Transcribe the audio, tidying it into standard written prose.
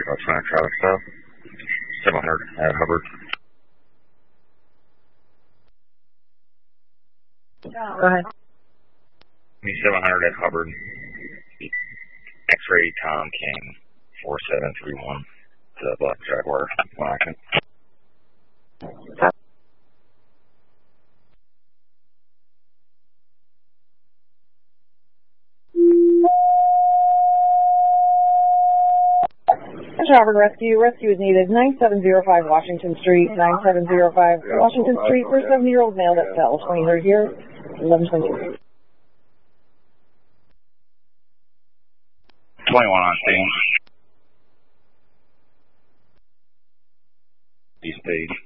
Trying to Travis South. 700 at Hubbard. Go ahead. 700 at Hubbard. X-ray Tom King 4731 to Black Jaguar. Harvard Rescue. Rescue is needed. 9705 Washington Street. 9705 Washington Street for a 70-year-old male that fell. 23rd here. 1122. 21 on scene. East Page.